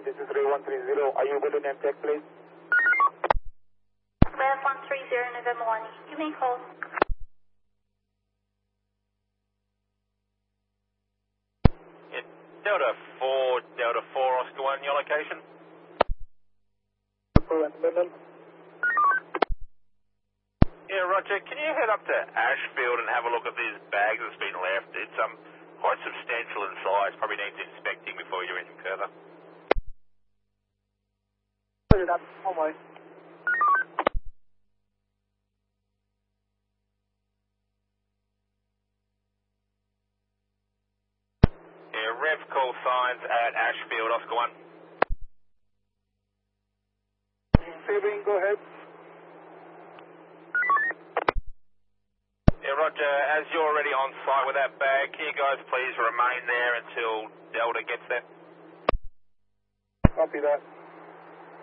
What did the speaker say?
This is Ray 130. Are you able to name check, please? Rev 130, November 1. You may call. Yeah, Delta 4, Oscar 1, your location? Yeah, Roger. Can you head up to Ashfield and have a look at these bags that's been left? It's quite substantial in size. Probably needs inspecting before you do anything further. Put it up. On my way. Yeah, Rev call signs at Ashfield, Oscar 1. Favoring, go ahead. Yeah, Roger. As you're already on site with that bag, can you guys please remain there until Delta gets there? Copy that.